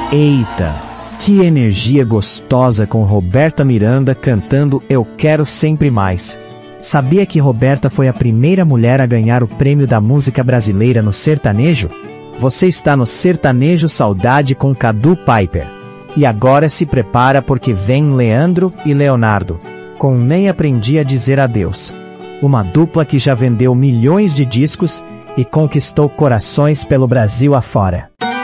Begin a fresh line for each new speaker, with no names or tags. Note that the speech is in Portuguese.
Eita, que energia gostosa com Roberta Miranda cantando Eu Quero Sempre Mais. Sabia que Roberta foi a primeira mulher a ganhar o prêmio da música brasileira no sertanejo? Você está no Sertanejo Saudade com Cadu Piper. E agora se prepara porque vem Leandro e Leonardo, com Nem Aprendi a Dizer Adeus. Uma dupla que já vendeu milhões de discos e conquistou corações pelo Brasil afora.